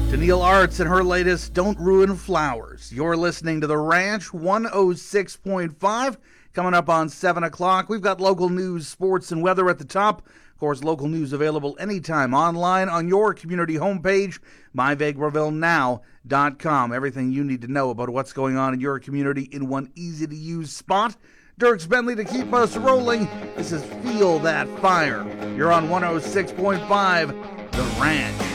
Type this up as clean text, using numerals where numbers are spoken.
Danielle Arts and her latest Don't Ruin Flowers. You're listening to The Ranch 106.5. Coming up on 7 o'clock, we've got local news, sports, and weather at the top. Of course, local news available anytime online on your community homepage, myvagrevillenow.com. Everything you need to know about what's going on in your community in one easy-to-use spot. Dirks Bentley to keep us rolling. This is Feel That Fire. You're on 106.5, The Ranch.